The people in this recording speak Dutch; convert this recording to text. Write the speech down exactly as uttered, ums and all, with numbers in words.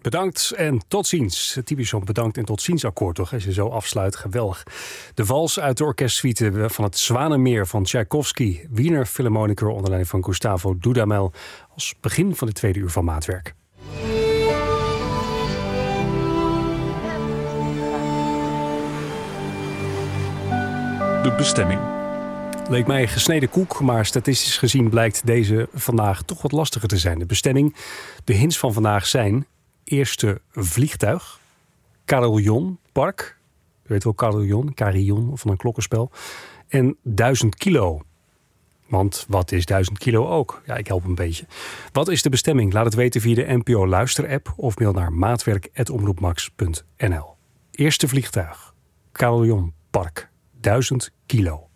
Bedankt en tot ziens. Typisch zo'n bedankt en tot ziens akkoord, toch? Als je zo afsluit, geweldig. De vals uit de orkestsuite van het Zwanenmeer van Tchaikovsky. Wiener Philharmoniker onder leiding van Gustavo Dudamel. Als begin van de tweede uur van Maatwerk. De bestemming. Leek mij gesneden koek, maar statistisch gezien blijkt deze vandaag toch wat lastiger te zijn. De bestemming, de hints van vandaag zijn: eerste vliegtuig, carillonpark, je weet wel carillon, carillon of van een klokkenspel, en duizend kilo. Want wat is duizend kilo ook? Ja, ik help een beetje. Wat is de bestemming? Laat het weten via de N P O Luister-app of mail naar maatwerk apenstaartje omroepmax punt n l. Eerste vliegtuig, carillonpark, duizend kilo.